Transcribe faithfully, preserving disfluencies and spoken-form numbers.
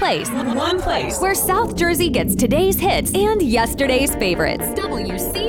place. One place. Where South Jersey gets today's hits and yesterday's favorites. W C